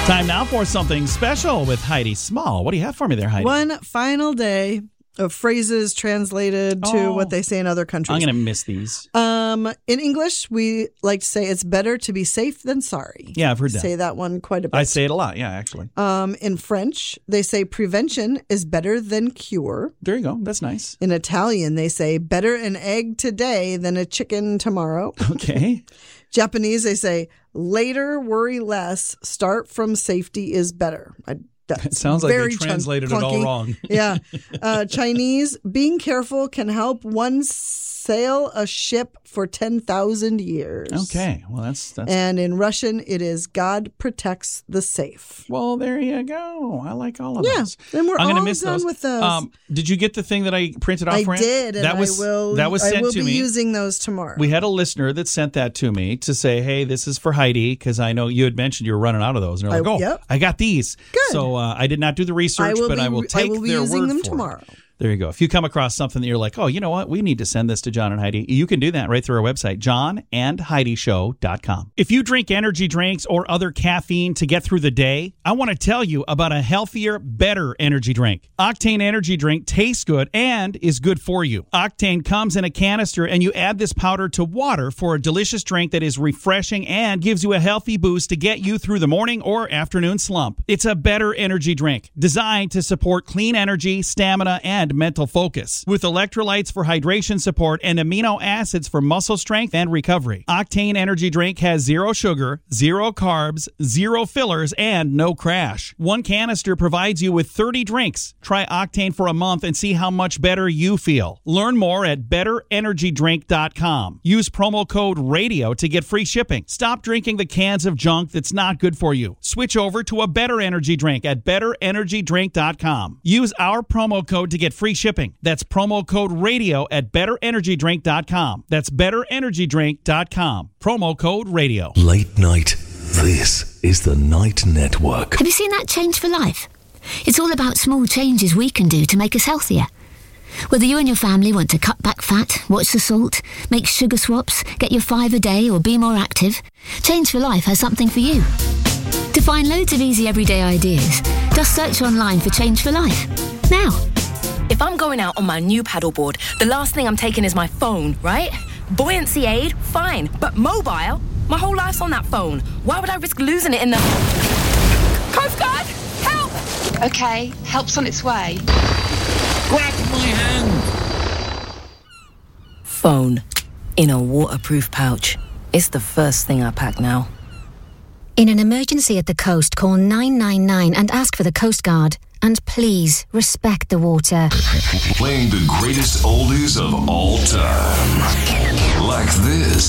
Time now for something special with Heidi Small. What do you have for me there, Heidi? One final day of phrases translated to what they say in other countries. I'm going to miss these. In English, we like to say it's better to be safe than sorry. Yeah, I've heard that. Say that one quite a bit. I say it a lot, yeah, actually. In French, they say prevention is better than cure. There you go. That's nice. In Italian, they say better an egg today than a chicken tomorrow. Okay. Japanese, they say later, worry less, start from safety is better. It sounds like they translated it all wrong. Yeah. Chinese, being careful can help one sail a ship for 10,000 years. Okay. Well, that's. And in Russian, it is God protects the safe. Well, there you go. I like all of those. Yeah. And we're I'm all gonna miss done those. with those. Did you get the thing that I printed off for you? I did, and that was sent I will to be me. using those tomorrow. We had a listener that sent that to me to say, hey, this is for Heidi, because I know you had mentioned you were running out of those. And they're like, yep. I got these. Good. So I did not do the research, but I will take be their using word them for tomorrow. it. There you go. If you come across something that you're like, oh, you know what? We need to send this to John and Heidi. You can do that right through our website, johnandheidishow.com. If you drink energy drinks or other caffeine to get through the day, I want to tell you about a healthier, better energy drink. Octane Energy Drink tastes good and is good for you. Octane comes in a canister, and you add this powder to water for a delicious drink that is refreshing and gives you a healthy boost to get you through the morning or afternoon slump. It's a better energy drink designed to support clean energy, stamina, and mental focus, with electrolytes for hydration support and amino acids for muscle strength and recovery. Octane Energy Drink has 0 sugar, 0 carbs, 0 fillers, and no crash. One canister provides you with 30 drinks. Try Octane for a month and see how much better you feel. Learn more at betterenergydrink.com. Use promo code RADIO to get free shipping. Stop drinking the cans of junk that's not good for you. Switch over to a better energy drink at betterenergydrink.com. Use our promo code to get free shipping. That's promo code RADIO at betterenergydrink.com. That's betterenergydrink.com. Promo code RADIO. Late night. This is the Night Network. Have you seen that Change for Life? It's all about small changes we can do to make us healthier. Whether you and your family want to cut back fat, watch the salt, make sugar swaps, get your 5 a day or be more active, Change for Life has something for you. To find loads of easy everyday ideas, just search online for Change for Life. Now. If I'm going out on my new paddleboard, the last thing I'm taking is my phone, right? Buoyancy aid, fine. But mobile? My whole life's on that phone. Why would I risk losing it in the... Coast Guard! Help! Okay, help's on its way. Grab my hand! Phone. In a waterproof pouch. It's the first thing I pack now. In an emergency at the coast, call 999 and ask for the Coast Guard. And please, respect the water. Playing the greatest oldies of all time. Like this.